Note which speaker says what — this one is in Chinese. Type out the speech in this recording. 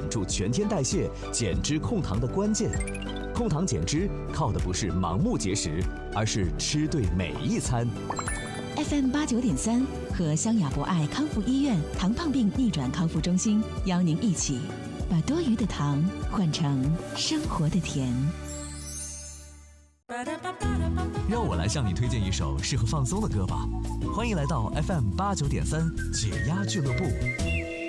Speaker 1: 助全天代谢、减脂控糖的关键。控糖减脂靠的不是盲目节食，而是吃对每一餐。
Speaker 2: FM89.3和湘雅博爱康复医院糖胖病逆转康复中心邀您一起把多余的糖换成生活的甜。
Speaker 1: 让我来向你推荐一首适合放松的歌吧。欢迎来到 FM89.3解压俱乐部。